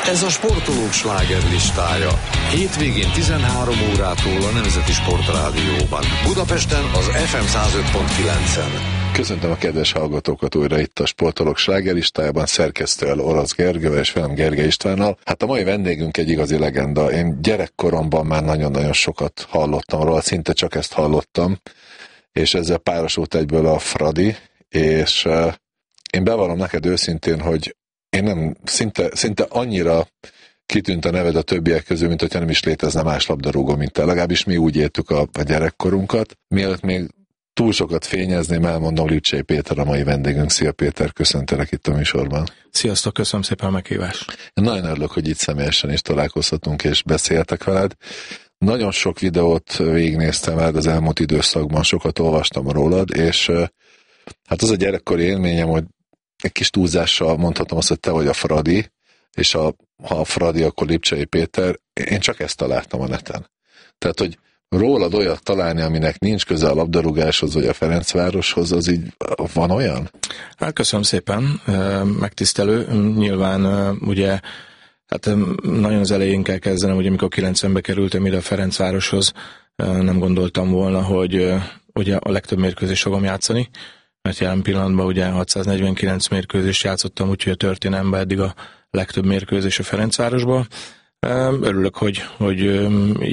Ez a sportolók slágerlistája. Hétvégén 13 órától a Nemzeti Sportrádióban. Budapesten az FM 105.9-en. Köszöntöm a kedves hallgatókat újra itt a Sportolók slágerlistájában, szerkesztővel Orosz Gergővel és velem Gergely Istvánnal. Hát a mai vendégünk egy igazi legenda. Én gyerekkoromban már nagyon-nagyon sokat hallottam róla, szinte csak ezt hallottam, és ezzel párosult egyből a Fradi, és én bevallom neked őszintén, hogy én nem, szinte annyira kitűnt a neved a többiek közül, mint hogyha nem is létezne más labdarúgó, mint te. Legalábbis mi úgy éltük a gyerekkorunkat. Mielőtt még túl sokat fényezném, elmondom, Lipcsei Péter a mai vendégünk. Szia Péter, köszöntelek itt a műsorban. Sziasztok, köszönöm szépen a meghívást. Én nagyon örülök, hogy itt személyesen is találkozhatunk és beszéltek veled. Nagyon sok videót végignéztem veled az elmúlt időszakban, sokat olvastam rólad, és hát az a gyerekkori élményem, hogy egy kis túlzással mondhatom azt, hogy te vagy a Fradi, és ha a Fradi, akkor Lipcsei Péter. Én csak ezt találtam a neten. Tehát, hogy rólad olyat találni, aminek nincs köze a labdarúgáshoz, vagy a Ferencvároshoz, az így van olyan? Hát köszönöm szépen, megtisztelő. Nyilván ugye, hát nagyon az elején kell kezdenem, hogy amikor 90-be kerültem ide a Ferencvároshoz, nem gondoltam volna, hogy ugye a legtöbb mérkőzést fogom játszani, mert jelen pillanatban ugye 649 mérkőzést játszottam, úgyhogy a történelemben eddig a legtöbb mérkőzés a Ferencvárosban. Örülök, hogy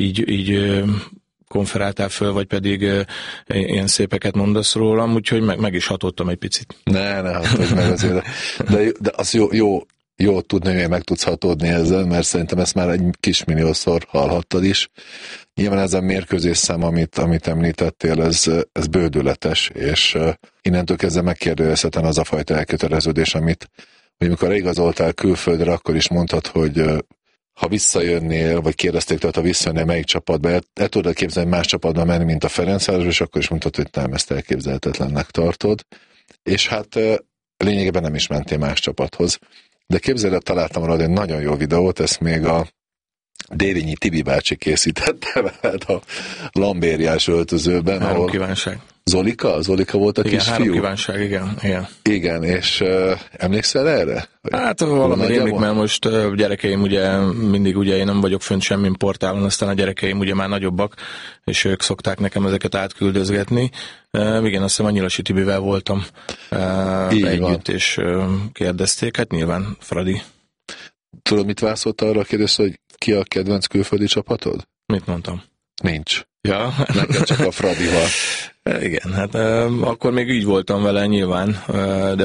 így konferáltál föl, vagy pedig ilyen szépeket mondasz rólam, úgyhogy meg is hatottam egy picit. Ne hatod meg azért. De az jó tudni, hogy meg tudsz hatódni ezzel, mert szerintem ezt már egy kis milliószor hallhattad is. Nyilván ez a mérkőzésszám, amit említettél, ez bődületes, és innentől kezdve megkérdőjelezhetetlen az a fajta elköteleződés, amit, hogy amikor igazoltál külföldre, akkor is mondtad, hogy ha visszajönnél, vagy kérdezték tőled, ha visszajönnél melyik csapatba, el tudod képzelni más csapatba menni, mint a Ferencváros, és akkor is mondtad, hogy nem, ezt elképzelhetetlennek tartod. És hát lényegében nem is mentél más csapathoz. De képzeld el, találtam rá egy nagyon jó videót, ezt még a Dévényi Tibi bácsi készítette veled a lambériás öltözőben. 3 kívánság. Zolika volt a kisfiú? 3 kívánság, igen. Igen, és emlékszel erre? Hát valami rémlik, mert most gyerekeim ugye mindig ugye én nem vagyok fönt semmin portálon, aztán a gyerekeim ugye már nagyobbak, és ők szokták nekem ezeket átküldözgetni. Igen, azt hiszem a Nyilasi Tibivel voltam együtt, van. És kérdezték, hát nyilván Fradi. Tudod, mit válaszolt arra a kérdést, hogy ki a kedvenc külföldi csapatod? Mit mondtam? Nincs. Ja. Neked csak a Fradi van. Igen, hát akkor még így voltam vele nyilván, de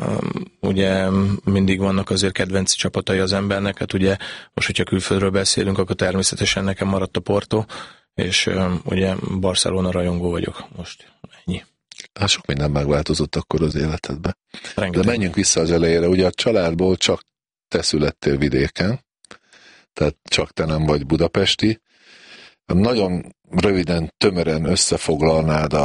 ugye mindig vannak azért kedvenci csapatai az embernek, hát ugye most, hogyha külföldről beszélünk, akkor természetesen nekem maradt a Porto, és ugye Barcelona rajongó vagyok most, ennyi. Hát sok minden megváltozott akkor az életedben. Rengeteg. De menjünk vissza az elejére, ugye a családból csak te születtél vidéken, tehát csak te nem vagy budapesti. Nagyon röviden, tömören összefoglalnád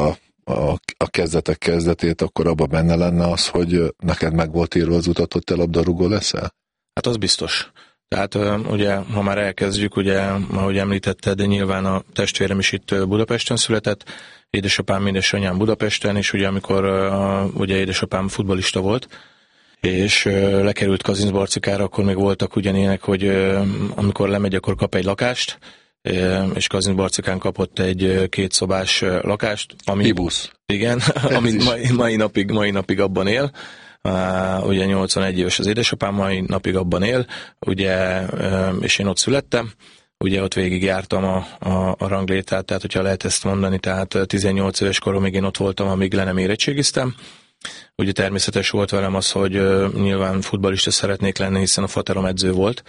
a kezdetek kezdetét, akkor abban benne lenne az, hogy neked meg volt írva az utat, hogy te labdarúgó leszel? Hát az biztos. Tehát ugye, ha már elkezdjük, ugye, ahogy említetted, de nyilván a testvérem is itt Budapesten született, édesapám, édesanyám Budapesten, és ugye amikor ugye édesapám futballista volt, és lekerült Kazincbarcikára, akkor még voltak ugyanilyenek, hogy amikor lemegy, akkor kap egy lakást, és Kazincbarcikán kapott egy 2 szobás lakást. Ibusz. Igen, amit mai napig abban él. Ugye 81 éves az édesapám, mai napig abban él, ugye, és én ott születtem. Ugye ott végigjártam a ranglétrát, tehát hogyha lehet ezt mondani, tehát 18 éves koromig én ott voltam, amíg le nem érettségiztem. Ugye természetes volt velem az, hogy nyilván futballista szeretnék lenni, hiszen a faterom edző volt,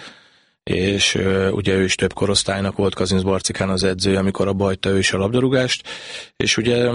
és ugye ő is több korosztálynak volt Kazincbarcikán az edző, amikor abba hagyta ő is a labdarúgást, és ugye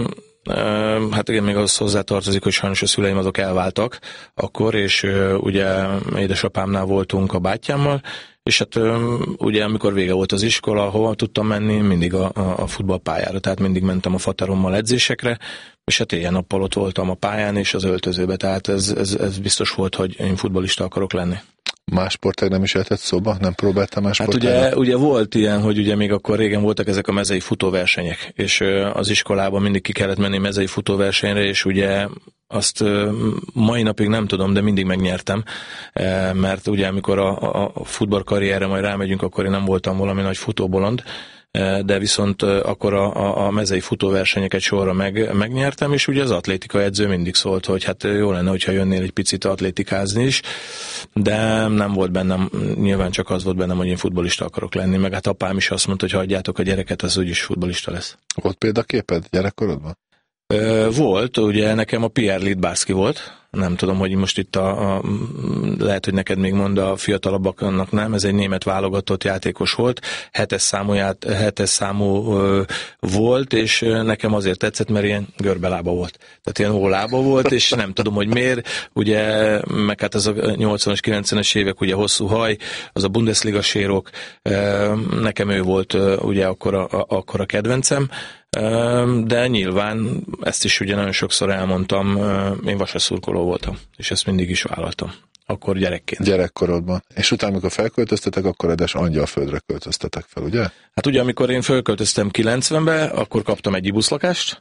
hát igen, még az hozzátartozik, hogy sajnos a szüleim azok elváltak akkor, és ugye édesapámnál voltunk a bátyámmal, és hát ugye amikor vége volt az iskola, hova tudtam menni, mindig a futballpályára, tehát mindig mentem a faterommal edzésekre, és hát éjjel-nappal ott voltam a pályán és az öltözőbe, tehát ez biztos volt, hogy én futballista akarok lenni. Más sportág nem is lehetett szóba? Nem próbáltam más sportágat? Hát ugye volt ilyen, hogy ugye még akkor régen voltak ezek a mezei futóversenyek, és az iskolában mindig ki kellett menni mezei futóversenyre, és ugye azt mai napig nem tudom, de mindig megnyertem, mert ugye amikor a futballkarrierre majd rámegyünk, akkor én nem voltam valami nagy futóbolond, de viszont akkor a mezei futóversenyeket sorra megnyertem, és ugye az atlétika edző mindig szólt, hogy hát jó lenne, hogyha jönnél egy picit atlétikázni is, de nem volt bennem, nyilván csak az volt bennem, hogy én futballista akarok lenni, meg hát apám is azt mondta, hogy hagyjátok a gyereket, az úgyis futballista lesz. Volt példaképed gyerekkorodban? Volt, ugye nekem a Pierre Littbarski volt, nem tudom, hogy most itt lehet, hogy neked még mond a fiatalabbaknak nem, ez egy német válogatott játékos volt, 7-es számú volt, és nekem azért tetszett, mert ilyen görbelába volt. Tehát ilyen hólába volt, és nem tudom, hogy miért, ugye, meg hát az a 80-as, 90-es évek, ugye hosszú haj, az a Bundesliga sérok, nekem ő volt ugye akkor a kedvencem, de nyilván ezt is ugye nagyon sokszor elmondtam, én vasaszurkoló voltam, és ezt mindig is vállaltam. Akkor gyerekként. Gyerekkorodban. És utána, amikor felköltöztetek, akkor edes Angyalföldre költöztetek fel, ugye? Hát ugye, amikor én felköltöztem 90-be, akkor kaptam egy ibuszlakást,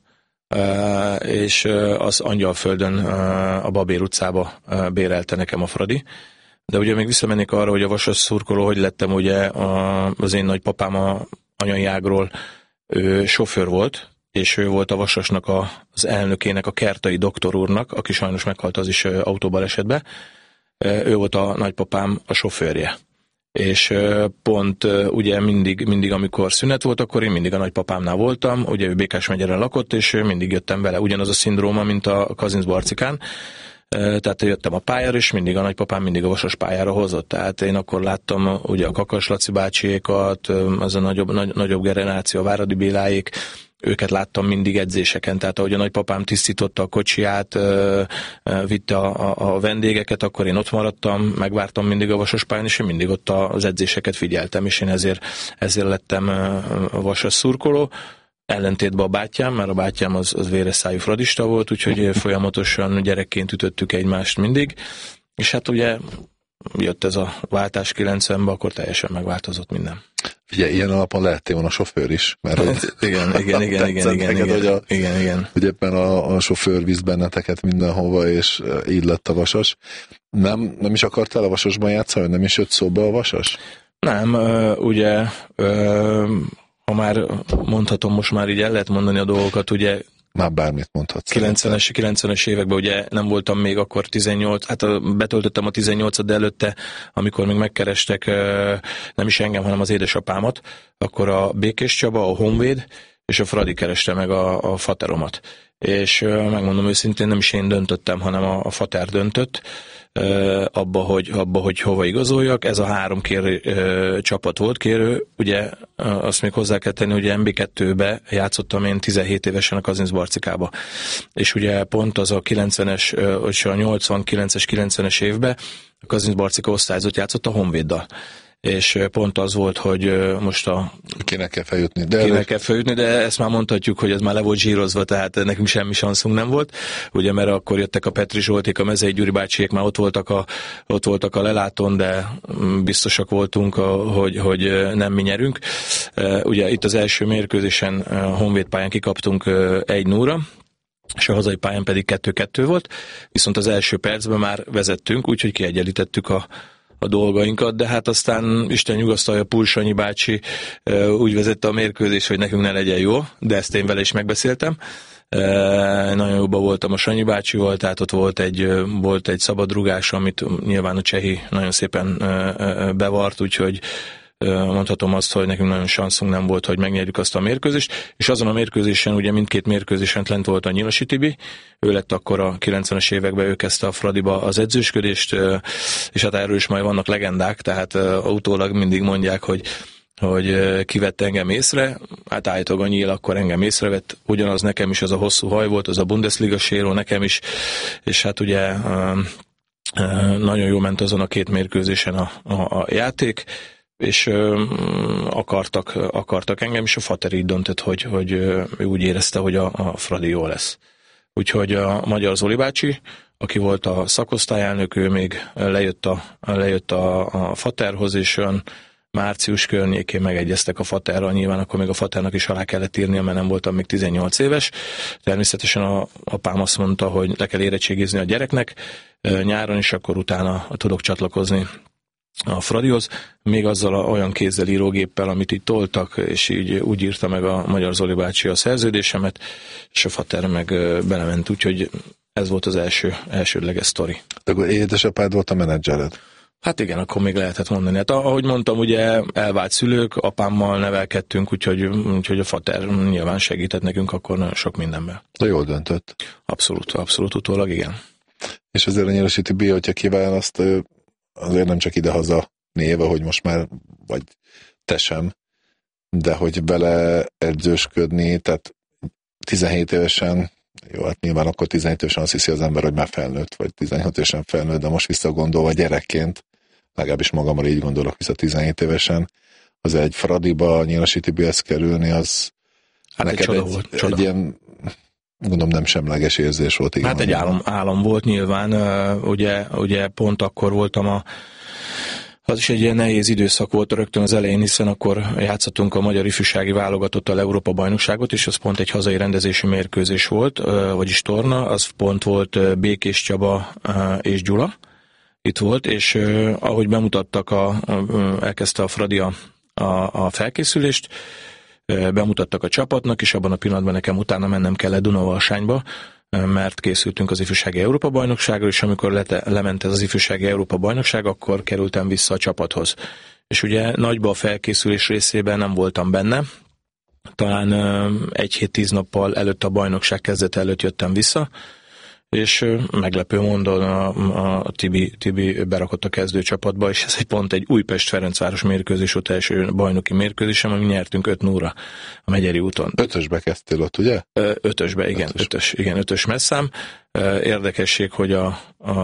és az Angyalföldön a Babér utcába bérelte nekem a Fradi. De ugye még visszamennék arra, hogy a vasaszurkoló, hogy lettem ugye az én nagypapám a anyai ágról, ő sofőr volt, és ő volt a Vasasnak az elnökének, a Kertai doktor úrnak, aki sajnos meghalt az is autóbalesetben. Ő volt a nagypapám a sofőrje. És pont ugye mindig amikor szünet volt, akkor én mindig a nagypapámnál voltam, ugye ő Békás megyeren lakott, és mindig jöttem vele. Ugyanaz a szindróma, mint a Kazincbarcikán. Tehát jöttem a pályára, és mindig a nagypapám mindig a Vasas pályára hozott. Tehát én akkor láttam ugye a Kakas Laci bácsiékat, az a nagyobb generáció, a Váradi Béláék, őket láttam mindig edzéseken, tehát ahogy a nagypapám tisztította a kocsiját, vitte a vendégeket, akkor én ott maradtam, megvártam mindig a Vasas pályán, és én mindig ott az edzéseket figyeltem, és én ezért lettem Vasas szurkoló. Ellentétben a bátyám, mert a bátyám az véres szájú fradista volt, úgyhogy folyamatosan gyerekként ütöttük egymást mindig, és hát ugye jött ez a váltás 90-ben, akkor teljesen megváltozott minden. Ugye ilyen alapon lehettél volna sofőr is, mert igen. Hogy éppen a sofőr visz benneteket mindenhova, és így lett a Vasas. Nem is akartál a Vasasban játszani, nem is jött szóba a Vasas? Nem, ugye ha már mondhatom, most már így el lehet mondani a dolgokat, ugye már bármit mondhatsz. 90-es években ugye nem voltam még akkor 18, hát betöltöttem a 18-at, de előtte, amikor még megkerestek nem is engem, hanem az édesapámat, akkor a Békés Csaba, a Honvéd és a Fradi kereste meg a fateromat. És megmondom őszintén, nem is én döntöttem, hanem a fater döntött abba, hogy hova igazoljak. Ez a 3 csapat volt kérő. Ugye azt még hozzá kell tenni, hogy MB2-be játszottam én 17 évesen a Kazincbarcikába. És ugye pont az a 90-es, és a 89-es, 90-es évben a Kazincbarcika osztályzott játszott a Honvéddal. És pont az volt, hogy most Kinek kell feljutni. De ezt már mondhatjuk, hogy ez már le volt zsírozva, tehát nekünk semmi sanszunk nem volt, ugye, mert akkor jöttek a Petri Zsolték, a Mezei Gyuri bácsiék, már ott voltak a lelátón, de biztosak voltunk, hogy nem mi nyerünk. Ugye itt az első mérkőzésen a Honvéd pályán kikaptunk 1-0-ra, és a hazai pályán pedig 2-2 volt, viszont az első percben már vezettünk, úgyhogy kiegyenlítettük a dolgainkat, de hát aztán Isten nyugasztalja, Pul Sanyi bácsi úgy vezette a mérkőzést, hogy nekünk ne legyen jó, de ezt én vele is megbeszéltem. Nagyon jóban voltam a Sanyi bácsival, tehát ott volt egy szabadrugás, amit nyilván a Csehi nagyon szépen bevart, úgyhogy mondhatom azt, hogy nekünk nagyon sanszunk nem volt, hogy megnyerjük azt a mérkőzést, és azon a mérkőzésen, ugye mindkét mérkőzésen lent volt a Nyilasi Tibi, ő lett akkor a 90-es években, ő kezdte a Fradiba az edzősködést, és hát erről is majd vannak legendák, tehát utólag mindig mondják, hogy kivett engem észre, hát állítólag a Nyíl akkor engem észrevett, ugyanaz nekem is az a hosszú haj volt, az a Bundesliga séró nekem is, és hát ugye nagyon jól ment azon a 2 mérkőzésen a játék, és akartak engem, és a fater így döntött, hogy ő úgy érezte, hogy a Fradi jó lesz. Úgyhogy a Magyar Zoli bácsi, aki volt a szakosztályelnök, ő még lejött a faterhoz, és olyan március környékén megegyeztek a faterral, nyilván akkor még a faternak is alá kellett írnia, mert nem voltam még 18 éves. Természetesen a apám azt mondta, hogy le kell érettségizni a gyereknek nyáron, és akkor utána tudok csatlakozni a Fradihoz, még azzal olyan kézzel írógéppel, amit így toltak, és így úgy írta meg a Magyar Zoli bácsi a szerződésemet, és a fater meg belement, úgyhogy ez volt az elsődleges sztori. De akkor édesapád volt a menedzsered? Hát igen, akkor még lehetett mondani. Hát ahogy mondtam, ugye elvált szülők, apámmal nevelkedtünk, úgyhogy a fater nyilván segített nekünk akkor nagyon sok mindenben. De jól döntött. Abszolút utólag, igen. És azért a Nyilosíti B, hogyha kiválaszt, azért nem csak idehaza néve, hogy most már, vagy te sem, de hogy bele edzősködni, tehát 17 évesen, jó, hát nyilván akkor 17 évesen azt hiszi az ember, hogy már felnőtt, vagy 16 évesen felnőtt, de most visszagondolva gyerekként, legalábbis magamra így gondolok vissza 17 évesen, az egy Fradiba, a Nyilosíti B-hez kerülni, az hát neked egy ilyen, gondolom nem semleges érzés volt. Igen, hát egy álom volt nyilván, ugye pont akkor voltam az is egy ilyen nehéz időszak volt rögtön az elején, hiszen akkor játszottunk a magyar ifjúsági válogatottal Európa-bajnokságot, és az pont egy hazai rendezésű mérkőzés volt, vagyis torna, az pont volt Békés Csaba és Gyula itt volt, és ahogy bemutattak, elkezdte a Fradi a felkészülést, bemutattak a csapatnak, és abban a pillanatban nekem utána mennem kellett Dunavalsányba, mert készültünk az ifjúsági Európa-bajnokságra, és amikor lement ez az ifjúsági Európa-bajnokság, akkor kerültem vissza a csapathoz. És ugye nagyba a felkészülés részében nem voltam benne, talán 1-7-10 nappal előtt a bajnokság kezdete előtt jöttem vissza, és meglepő módon a Tibi berakott a kezdőcsapatba, és ez pont egy Újpest-Ferencváros mérkőzés volt, első bajnoki mérkőzésem, ami nyertünk 5-0-ra a Megyeri úton. 5-ösbe kezdtél ott, ugye? 5-ösbe, igen, 5-ös messzám. Érdekesség, hogy a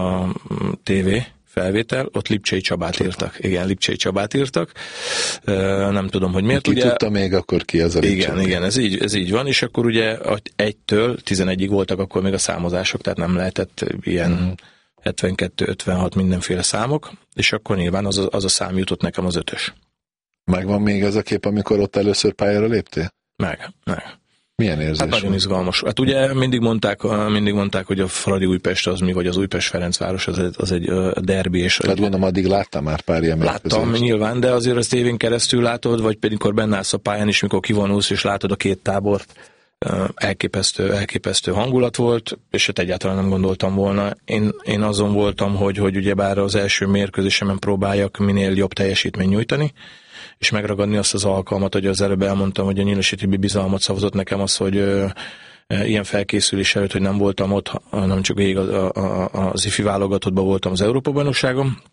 TV felvétel, ott Lipcsei Csabát írtak. Igen, Lipcsei Csabát írtak. Nem tudom, hogy miért. Ki ugye, tudta még akkor ki az a Lipcsei? Igen, ez így van, és akkor ugye 1-től 11-ig voltak akkor még a számozások, tehát nem lehetett ilyen 72-56 mindenféle számok, és akkor nyilván az a szám jutott nekem az 5-ös. Megvan még ez a kép, amikor ott először pályára léptél? Meg. Milyen érzés? Hát nagyon izgalmas. Hát ugye mindig mondták, hogy a Fradi Újpest az mi, vagy az Újpest-Ferencváros az egy derbi. És tehát gondolom, addig láttam már pár ilyen mérkőzést. Láttam nyilván, de azért azt tévén keresztül látod, vagy pedig amikor benne állsz a pályán is, mikor kivonulsz, és látod a két tábort, elképesztő hangulat volt, és hát egyáltalán nem gondoltam volna. Én azon voltam, hogy ugyebár az első mérkőzésemen próbáljak minél jobb teljesítményt nyújtani, és megragadni azt az alkalmat, hogy az előbb elmondtam, hogy a Nyilosíti bizalmat szavazott nekem az, hogy ilyen felkészülés előtt, hogy nem voltam ott, nem csak végig az ifi válogatottban voltam az Európa-bajnokságon,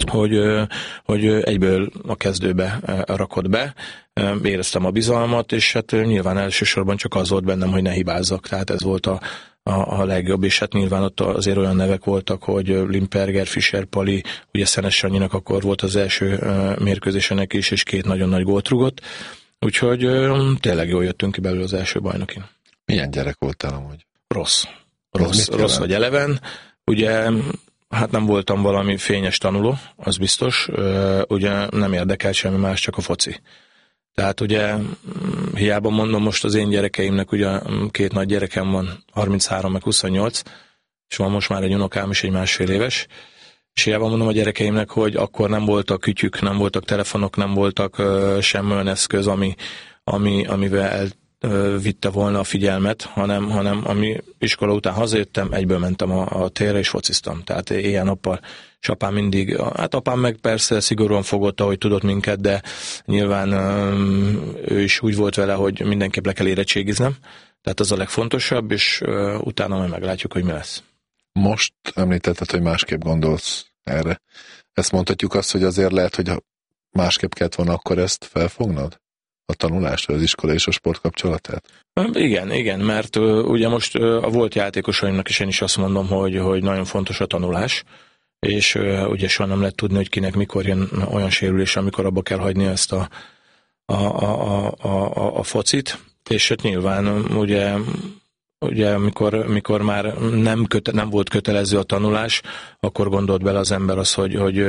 hogy egyből a kezdőbe rakott be, éreztem a bizalmat, és hát nyilván elsősorban csak az volt bennem, hogy ne hibázzak, tehát ez volt a legjobb, és hát nyilván ott azért olyan nevek voltak, hogy Limperger, Fischer, Pali, ugye Szenes Sanyinak akkor volt az első mérkőzésenek is, és 2 nagyon nagy gólt rugott, úgyhogy tényleg jól jöttünk ki belőle az első bajnokin. Milyen gyerek voltál amúgy? Rossz vagy eleven, ugye hát nem voltam valami fényes tanuló, az biztos, ugye nem érdekelt semmi más, csak a foci. Tehát ugye hiába mondom most az én gyerekeimnek, ugye 2 nagy gyerekem van, 33 meg 28, és van most már egy unokám is, egy 1,5 éves, és hiába mondom a gyerekeimnek, hogy akkor nem voltak kütyük, nem voltak telefonok, nem voltak sem olyan eszköz, amivel vitte volna a figyelmet, hanem ami iskola után hazajöttem, egyből mentem a térre és fociztam. Tehát éjjel-nappal, és apám mindig, hát apám meg persze szigorúan fogott, ahogy tudott minket, de nyilván ő is úgy volt vele, hogy mindenképp le kell érettségiznem, tehát az a legfontosabb, és utána majd meglátjuk, hogy mi lesz. Most említetted, hogy másképp gondolsz erre. Ezt mondhatjuk azt, hogy azért lehet, hogy másképp kellett volna akkor ezt felfognod? A tanulást, az iskola és a sport kapcsolatát? Igen, mert ugye most a volt játékosaimnak is én is azt mondom, hogy nagyon fontos a tanulás, és ugye soha nem lehet tudni, hogy kinek mikor jön olyan sérülés, amikor abba kell hagyni ezt a focit, és hát nyilván ugye ugye mikor már nem volt kötelező a tanulás, akkor gondolt bele az ember az, hogy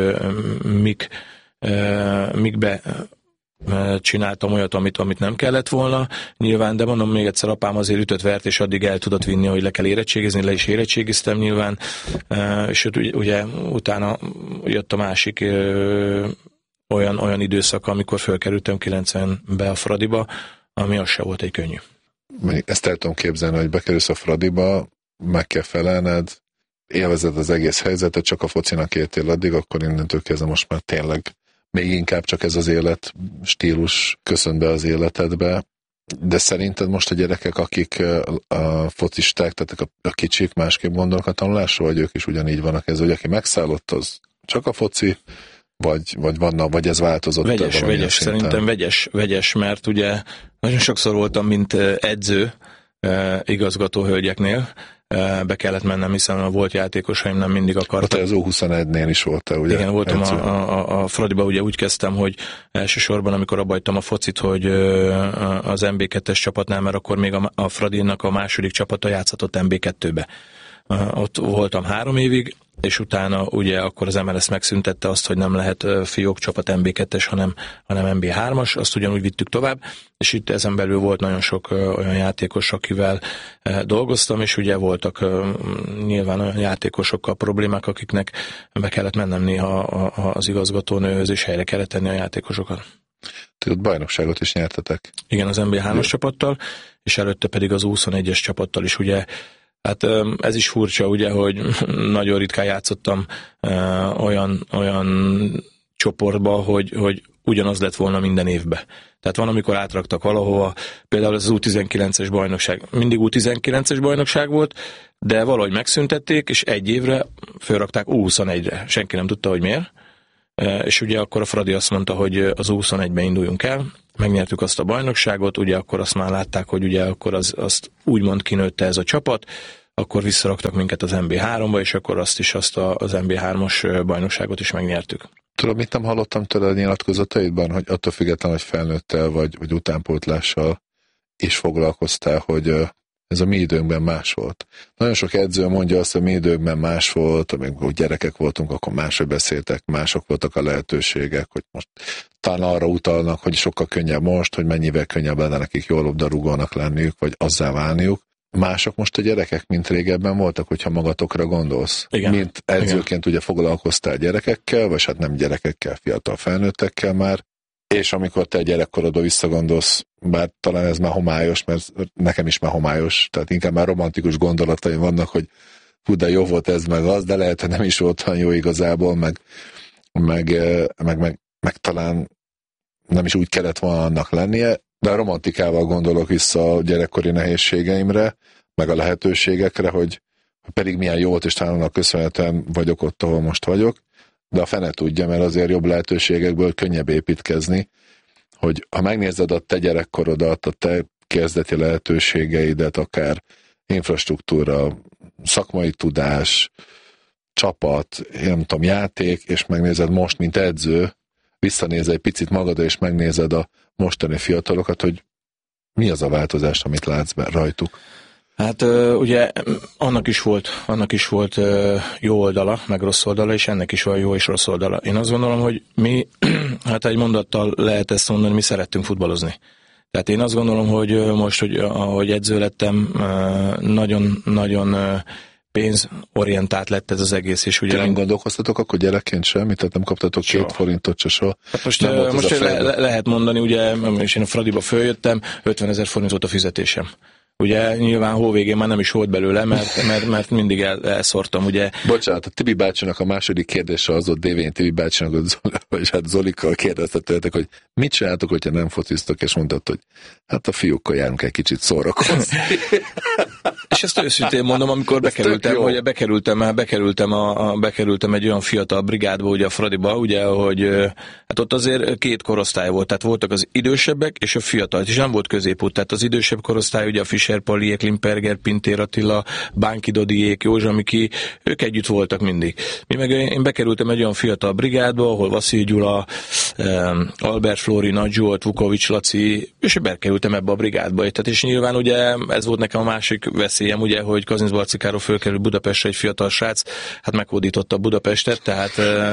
mikbe csináltam olyat, amit nem kellett volna. Nyilván, de mondom még egyszer, apám azért ütött-vert, és addig el tudott vinni, hogy le kell érettségizni, le is érettségiztem nyilván, és ugye utána jött a másik olyan időszak, amikor fölkerültem 90-be a Fradiba, ami az se volt egy könnyű. Ezt el tudom képzelni, hogy bekerülsz a Fradiba, meg kell felelned, élvezed az egész helyzetet, csak a focinak értél addig, akkor innentől kezdve most már tényleg még inkább csak ez az élet stílus köszön be az életedbe. De szerinted most a gyerekek, akik a focisták, tehát a kicsik másképp gondolnak a tanulásról, vagy ők is ugyanígy vannak ez, hogy aki megszállott, az csak a foci, vagy ez változott? Vegyes, szerintem vegyes, mert ugye nagyon sokszor voltam, mint edző igazgatóhölgyeknél, be kellett mennem, hiszen volt játékosaim, nem mindig akartak. Te az U21-nél is voltál, ugye? Igen, voltam a Fradiba, ugye úgy kezdtem, hogy elsősorban, amikor abbajtam a focit, hogy az MB2-es csapatnál, mert akkor még a Fradinak a második csapata játszhatott MB2-be. Ott voltam 3 évig, és utána ugye akkor az MLS megszüntette azt, hogy nem lehet fiók csapat MB2-es, hanem MB3-as, azt ugyanúgy vittük tovább, és itt ezen belül volt nagyon sok olyan játékos, akivel dolgoztam, és ugye voltak nyilván olyan játékosokkal problémák, akiknek be kellett mennem néha az igazgatónőhöz, és helyre kellett tenni a játékosokat. Tudod, bajnokságot is nyertetek. Igen, az MB3-as csapattal, és előtte pedig az U21-es csapattal is, ugye. Hát ez is furcsa, ugye, hogy nagyon ritkán játszottam olyan csoportba, hogy ugyanaz lett volna minden évben. Tehát van, amikor átraktak valahova, például az U19-es bajnokság. Mindig U19-es bajnokság volt, de valahogy megszüntették, és egy évre fölrakták U21-re. Senki nem tudta, hogy miért. És ugye akkor a Fradi azt mondta, hogy az U21-ben induljunk el, megnyertük azt a bajnokságot, ugye akkor azt már látták, hogy ugye akkor azt úgymond kinőtte ez a csapat, akkor visszaraktak minket az MB3-ba, és akkor azt az MB3-as bajnokságot is megnyertük. Tudom, mit nem hallottam tőled a nyilatkozataidban, hogy attól függetlenül, hogy felnőttel vagy utánpótlással is foglalkoztál, hogy ez a mi időnkben más volt. Nagyon sok edző mondja azt, hogy mi időkben más volt, amikor gyerekek voltunk, akkor máshogy beszéltek, mások voltak a lehetőségek, hogy most talán arra utalnak, hogy sokkal könnyebb most, hogy mennyivel könnyebb lenne nekik jól labdarúgónak lenniük, vagy azzá válniuk. Mások most a gyerekek, mint régebben voltak, hogyha magatokra gondolsz. Igen. Mint edzőként ugye foglalkoztál gyerekekkel, vagy hát nem gyerekekkel, fiatal felnőttekkel már, és amikor te gyerekkorodba visszagondolsz, bár talán ez már homályos, mert nekem is már homályos, tehát inkább már romantikus gondolataim vannak, hogy hú, de jó volt ez meg az, de lehet, hogy nem is volt olyan jó igazából, meg talán nem is úgy kellett volna annak lennie, de a romantikával gondolok vissza a gyerekkori nehézségeimre, meg a lehetőségekre, hogy pedig milyen jó volt, és talán annak köszönhetően vagyok ott, ahol most vagyok, de a fene tudja, mert azért jobb lehetőségekből könnyebb építkezni, hogy ha megnézed a te gyerekkorodat, a te kezdeti lehetőségeidet, akár infrastruktúra, szakmai tudás, csapat, nem tudom, játék, és megnézed most, mint edző, visszanézel egy picit magadra, és megnézed a mostani fiatalokat, hogy mi az a változás, amit látsz rajtuk? Hát ugye annak is volt jó oldala, meg rossz oldala, és ennek is van jó és rossz oldala. Én azt gondolom, hogy mi, hát egy mondattal lehet ezt mondani, mi szerettünk futballozni. Tehát én azt gondolom, hogy most, hogy ahogy edző lettem, nagyon pénzorientált lett ez az egész. És ugye nem gondolkoztatok akkor gyerekként semmit? Tehát nem kaptatok soha. 2 forintot se soha? Hát most lehet mondani, ugye, és én a Fradiba följöttem, 50 000 forint volt a fizetésem. Ugye nyilván hóvégén már nem is volt belőle, mert mindig elszórtam, ugye. Bocsánat, a Tibi bácsinak a második kérdése az ott Dévén Tibi bácsinak, vagy hát Zolikkal kérdezte tőletek, hogy mit csináltok, hogyha nem fociztok, és mondtad, hogy hát a fiúkkal járunk egy kicsit szórakozni. És ezt őszintén mondom, amikor bekerültem egy olyan fiatal brigádba, ugye a Fradiba, ugye, hogy hát ott azért 2 korosztály volt, tehát voltak az idősebbek és a fiatal, és nem volt középút, tehát az idősebb korosztály, ugye a Fischer Paliék, Limperger, Pintér Attila, Bánki Dodiék, Józsa Miki, ők együtt voltak mindig. Én bekerültem egy olyan fiatal brigádba, ahol Vasszil Gyula, Albert Flóri, Nagy Zsolt, Vukovics Laci, és bekerültem ebbe a brigádba. Tehát és nyilván ugye ez volt nekem a másik veszélyem, ugye, hogy Kazincbarcikáról fölkerül Budapestre egy fiatal srác, hát meghódította Budapestet, tehát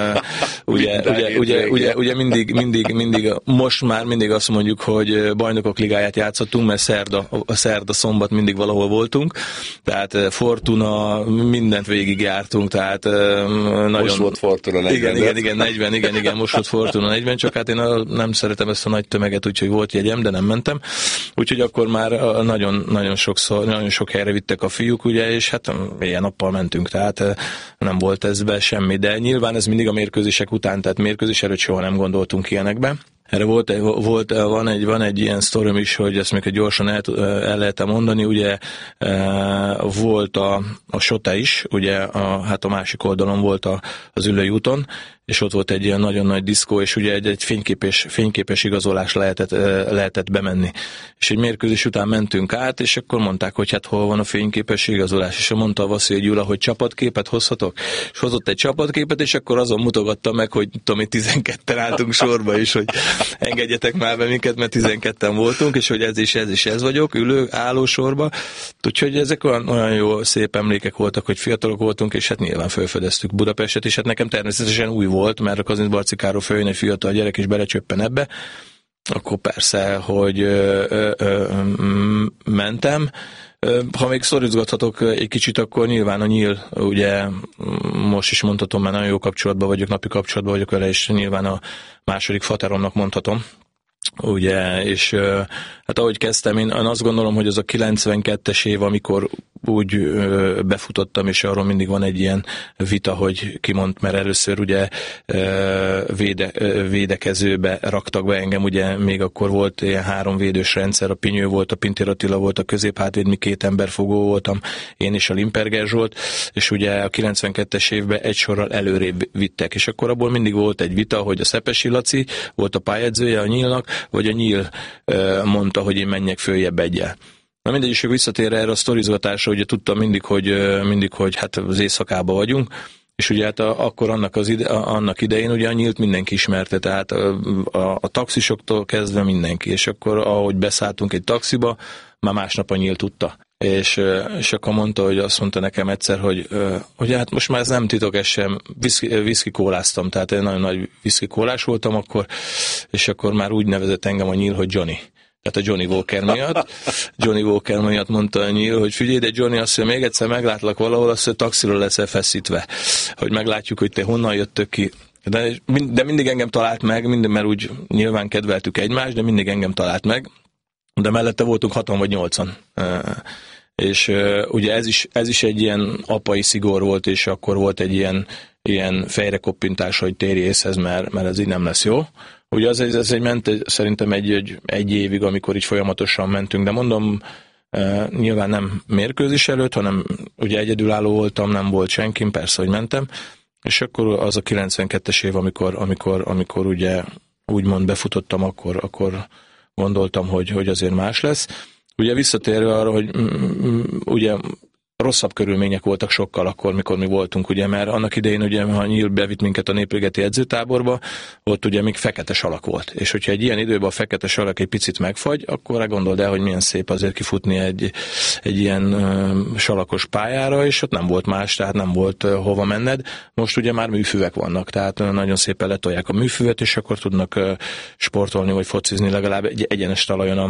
ugye mindig most már mindig azt mondjuk, hogy Bajnokok Ligáját játszottunk, mert szerda, szombat mindig valahol voltunk, tehát Fortuna, mindent végigjártunk, tehát nagyon... Most volt Fortuna 40. Igen, 40, igen, most volt Fortuna 40, csak hát én nem szeretem ezt a nagy tömeget, úgyhogy volt jegyem, de nem mentem. Úgyhogy akkor már nagyon sok helyre vittek a fiúk, ugye, és hát éjjel-nappal mentünk, tehát nem volt ezbe semmi, de nyilván ez mindig a mérkőzések után, tehát mérkőzés előtt soha nem gondoltunk ilyenekbe. Erre van egy ilyen sztorim is, hogy ezt még gyorsan el lehetem mondani, ugye volt a Sote is, ugye a másik oldalon volt az Üllői úton, és ott volt egy ilyen nagyon nagy diszkó, és ugye egy fényképes igazolás lehetett bemenni. És egy mérkőzés után mentünk át, és akkor mondták, hogy hát hol van a fényképes igazolás, és mondta a Vasszili Gyula, hogy csapatképet hozhatok, és hozott egy csapatképet, és akkor azon mutogatta meg, hogy tudom, 12-en álltunk sorba is, hogy engedjetek már be minket, mert 12-en voltunk, és hogy ez vagyok, ülő, álló sorba. Úgyhogy ezek olyan jó, szép emlékek voltak, hogy fiatalok voltunk, és hát nyilván felfedeztük Budapestet, és hát nekem természetesen új volt, mert a Kazincbarcikáról följön egy fiatal gyerek, és belecsöppen ebbe, akkor persze, hogy mentem. Ha még szorítgathatok egy kicsit, akkor nyilván a Nyíl, ugye most is mondhatom, mert nagyon jó kapcsolatban vagyok, napi kapcsolatban vagyok vele, és nyilván a második fateromnak mondhatom. Ugye, és hát ahogy kezdtem, én azt gondolom, hogy az a 92-es év, amikor úgy befutottam, és arról mindig van egy ilyen vita, hogy kimond, mert először ugye védekezőbe raktak be engem, ugye még akkor volt ilyen 3 védős rendszer, a Pinyő volt, a Pintér Attila volt, a középhátvéd, mi 2 emberfogó voltam, én és a Limperger Zsolt, és ugye a 92-es évben egy sorral előrébb vittek, és akkor abból mindig volt egy vita, hogy a Szepesi Laci volt a pályedzője a Nyílnak, vagy a Nyíl mondta, hogy én menjek följebb egyel. Na mindegy, és visszatérve erre a sztorizgatásra, ugye tudtam mindig, hogy hát az éjszakában vagyunk, és ugye hát akkor annak idején ugye a Nyílt mindenki ismerte, tehát a taxisoktól kezdve mindenki, és akkor ahogy beszálltunk egy taxiba, már másnap a Nyílt tudta. És akkor mondta, hogy azt mondta nekem egyszer, hogy hát most már ez nem titok, ez sem, whisky kóláztam, tehát én nagyon nagy whisky kólás voltam akkor, és akkor már úgy nevezett engem a Nyíl, hogy Johnny. Tehát a Johnny Walker miatt. Johnny Walker miatt mondta a Nyíl, hogy figyelj, de Johnny, azt mondja, még egyszer meglátlak valahol, azt mondja, taxiról leszel feszítve, hogy meglátjuk, hogy te honnan jöttök ki. De mindig engem talált meg, mert úgy nyilván kedveltük egymást, de mindig engem talált meg. De mellette voltunk 6 vagy 8-an. És ugye ez is egy ilyen apai szigor volt, és akkor volt egy ilyen fejrekoppintás, hogy térj észhez, mert ez így nem lesz jó. Ugye ez ment szerintem egy évig, amikor így folyamatosan mentünk, de mondom, nyilván nem mérkőzés előtt, hanem ugye egyedülálló voltam, nem volt senkim, persze, hogy mentem, és akkor az a 92-es év, amikor ugye úgymond befutottam, akkor gondoltam, hogy azért más lesz. Ugye visszatérve arra, hogy ugye rosszabb körülmények voltak sokkal akkor, mikor mi voltunk, ugye, mert annak idején, ugye, ha Nyíl bevitt minket a Népligeti edzőtáborba, ott ugye még fekete salak volt. És hogyha egy ilyen időben a fekete salak egy picit megfagy, akkor gondold el, hogy milyen szép azért kifutni egy ilyen salakos pályára, és ott nem volt más, tehát nem volt hova menned. Most ugye már műfüvek vannak, tehát nagyon szépen letolják a műfüvet, és akkor tudnak sportolni, vagy focizni legalább egy egyenes talajon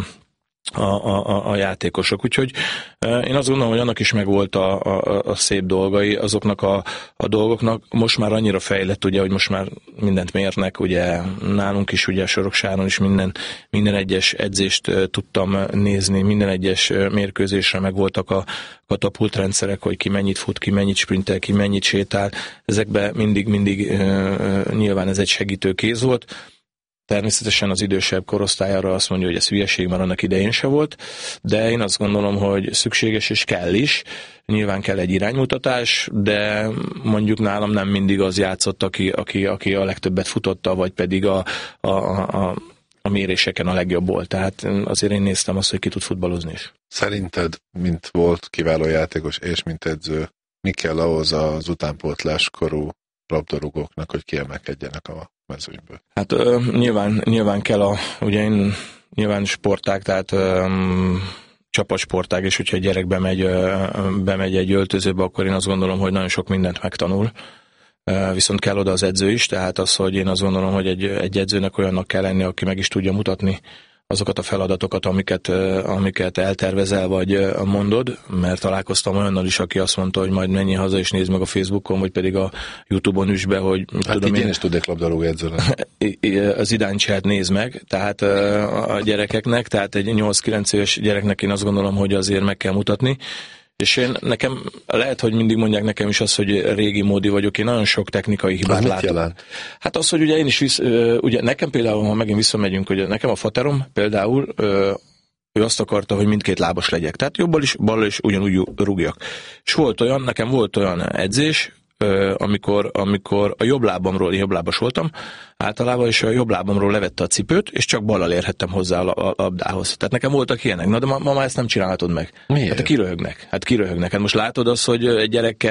a játékosok. Úgyhogy én azt gondolom, hogy annak is megvolt a szép dolgai, azoknak a dolgoknak. Most már annyira fejlett, ugye, hogy most már mindent mérnek, ugye nálunk is, ugye Soroksáron is minden egyes edzést tudtam nézni, minden egyes mérkőzésre megvoltak a katapultrendszerek, hogy ki mennyit fut, ki mennyit sprintel, ki mennyit sétál. Ezekben mindig nyilván ez egy segítő kéz volt. Természetesen az idősebb korosztályára azt mondja, hogy ez hülyeség, már annak idején se volt, de én azt gondolom, hogy szükséges és kell is. Nyilván kell egy iránymutatás, de mondjuk nálam nem mindig az játszott, aki a legtöbbet futotta, vagy pedig a méréseken a legjobb volt. Tehát azért én néztem azt, hogy ki tud futballozni is. Szerinted, mint volt kiváló játékos és mint edző, mi kell ahhoz az utánpótláskorú labdarúgóknak, hogy kiemelkedjenek a mezőnyből? Hát nyilván kell ugye én nyilván sportág, tehát csapatsportág, és hogyha a gyerek bemegy egy öltözőbe, akkor én azt gondolom, hogy nagyon sok mindent megtanul. Viszont kell oda az edző is, tehát az, hogy én azt gondolom, hogy egy edzőnek olyannak kell lenni, aki meg is tudja mutatni azokat a feladatokat, amiket eltervezel, vagy mondod, mert találkoztam olyannal is, aki azt mondta, hogy majd menjél haza és nézd meg a Facebookon, vagy pedig a YouTube-on is be, hogy... Hát tudom, én is tudnék labdarúgó edző lenni. Az Idáncsiát nézd meg, tehát a gyerekeknek, tehát egy 8-9 éves gyereknek én azt gondolom, hogy azért meg kell mutatni, és nekem lehet, hogy mindig mondják nekem is azt, hogy régi módi vagyok, én nagyon sok technikai hibát látok. Jelent? Hát az, hogy ugye én is ugye nekem például, ha megint visszamegyünk, hogy nekem a faterom például, ő azt akarta, hogy mindkét lábas legyek. Tehát jobbal is, ballal is ugyanúgy rúgjak. És nekem volt olyan edzés, amikor a jobb lábas voltam általában, és a jobb lábamról levette a cipőt, és csak ballal érhettem hozzá a labdához. Tehát nekem voltak ilyenek. Na, de ma már ezt nem csinálhatod meg. Miért? Hát kiröhögnek. Hát most látod azt, hogy egy gyerekkel,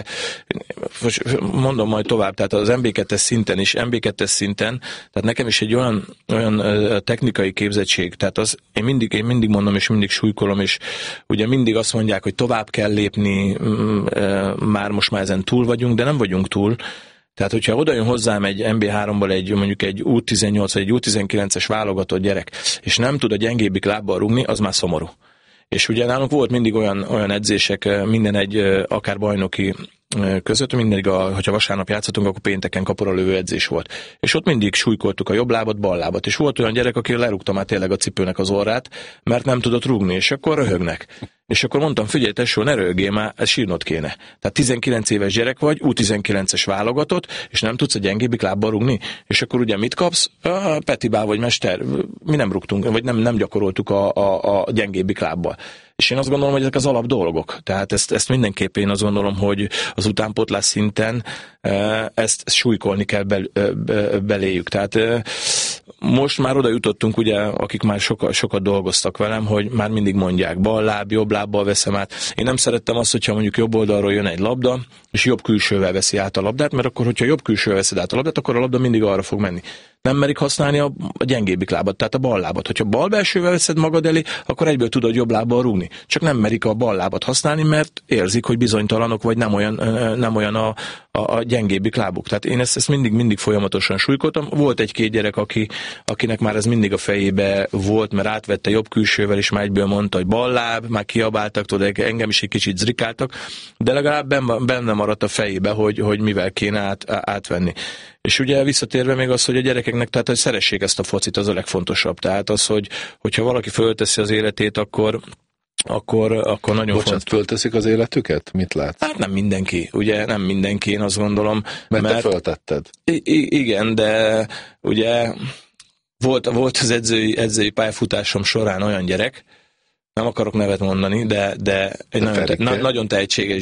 most mondom majd tovább, tehát az MB2-es szinten, tehát nekem is egy olyan technikai képzettség, tehát az, én mindig mondom, és mindig súlykolom, és ugye mindig azt mondják, hogy tovább kell lépni, most már ezen túl vagyunk, de nem vagyunk túl. Tehát, hogyha oda jön hozzám egy MB3-ból mondjuk egy U18 vagy egy U19-es válogatott gyerek, és nem tud a gyengébbik lábbal rúgni, az már szomorú. És ugye nálunk volt mindig olyan edzések, minden egy akár bajnoki között, mindig, hogyha vasárnap játszottunk, akkor pénteken kaporalövő edzés volt. És ott mindig súlykoltuk a jobb lábat, bal lábat. És volt olyan gyerek, aki lerúgta már tényleg a cipőnek az orrát, mert nem tudott rúgni, és akkor röhögnek. És akkor mondtam, figyelj tesó, ne röhögjél már, ez sírnod kéne. Tehát 19 éves gyerek vagy, U19-es válogatott, és nem tudsz a gyengébbik lábbal rúgni. És akkor ugye mit kapsz? Petibá vagy mester, mi nem rúgtunk, vagy nem gyakoroltuk a gyengébbik lábbal. És én azt gondolom, hogy ezek az alap dolgok. Tehát ezt mindenképpen én azt gondolom, hogy az utánpótlás szinten ezt súlykolni kell beléjük. Tehát most már oda jutottunk, ugye, akik már sokat dolgoztak velem, hogy már mindig mondják, bal láb, jobb lábbal veszem át. Én nem szerettem azt, hogyha mondjuk jobb oldalról jön egy labda, és jobb külsővel veszi át a labdát, mert akkor, hogyha jobb külsővel veszed át a labdát, akkor a labda mindig arra fog menni. Nem merik használni a gyengébbik lábat, tehát a bal lábat. Hogyha bal belsővel veszed magad elé, akkor egyből tudod jobb lábbal rúgni. Csak nem merik a bal lábat használni, mert érzik, hogy bizonytalanok, vagy nem olyan a gyengébbik lábuk. Tehát én ezt mindig folyamatosan súlykoltam. Volt egy-két gyerek, akinek már ez mindig a fejébe volt, mert átvette jobb külsővel, és már egyből mondta, hogy bal láb, már kiabáltak, tudod, engem is egy kicsit zrikáltak, de legalább benne maradt a fejébe, hogy mivel kéne átvenni. És ugye visszatérve még az, hogy a gyerekeknek, tehát hogy szeressék ezt a focit, az a legfontosabb. Tehát az, hogyha valaki fölteszi az életét, akkor nagyon fontos. Fölteszik az életüket? Mit látsz? Hát nem mindenki, ugye nem mindenki, én azt gondolom. Mert te föltetted. Igen, de ugye volt az edzői pályafutásom során olyan gyerek, nem akarok nevet mondani, de egy nagyon tehetséges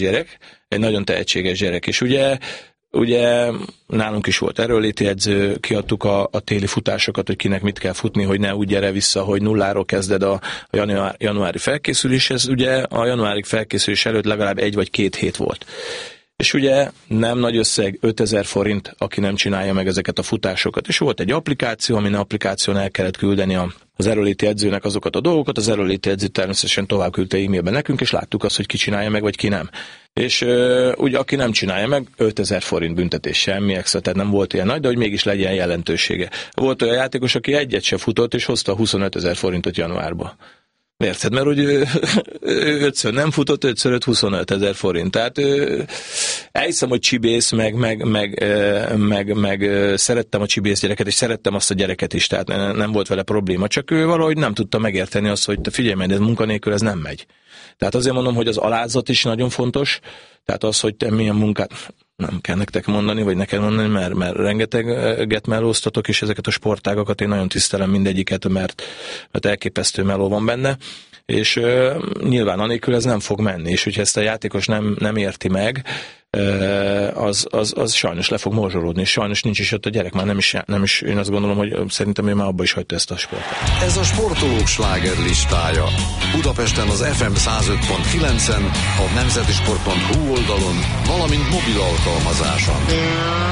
gyerek, és ugye nálunk is volt erőléti edző, kiadtuk a téli futásokat, hogy kinek mit kell futni, hogy ne úgy gyere vissza, hogy nulláról kezded a januári felkészüléshez. Ugye a januári felkészülés előtt legalább 1 vagy 2 hét volt. És ugye nem nagy összeg, 5000 forint, aki nem csinálja meg ezeket a futásokat. És volt egy applikáció, amin applikáción el kellett küldeni az erőléti edzőnek azokat a dolgokat, az erőléti edző természetesen tovább küldte e-mailben nekünk, és láttuk azt, hogy ki csinálja meg, vagy ki nem. És ugye aki nem csinálja meg, 5000 forint büntetés, semmi extra, tehát nem volt ilyen nagy, de hogy mégis legyen jelentősége. Volt olyan játékos, aki egyet se futott, és hozta 25 000 forintot januárba. Érted? Mert hogy 5-ször nem futott, 5-ször 25 000 forint. Tehát elhiszem, hogy csibész, meg szerettem a csibész gyereket, és szerettem azt a gyereket is, tehát nem volt vele probléma. Csak ő valahogy nem tudta megérteni azt, hogy te figyelj meg, ez munkanélkül ez nem megy. Tehát azért mondom, hogy az alázat is nagyon fontos, tehát az, hogy te milyen munkát, nem kell nektek mondani, vagy neked mondani, mert rengeteget melóztatok, és ezeket a sportágakat én nagyon tisztelem mindegyiket, mert elképesztő meló van benne, és nyilván anélkül ez nem fog menni, és hogyha ezt a játékos nem érti meg, az sajnos le fog morzsolódni, és sajnos nincs is ott a gyerek, már nem is én azt gondolom, hogy szerintem ő már abba is hagyta ezt a sportot. Ez a sportolók sláger listája. Budapesten az FM 105.9-en, a nemzetisport.hu oldalon, valamint mobil alkalmazáson.